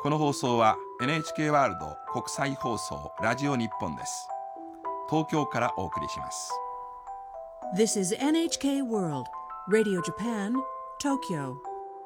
この放送は NHK ワールド国際放送ラジオ日本です。東京からお送りします。 This is NHK World Radio Japan, Tokyo.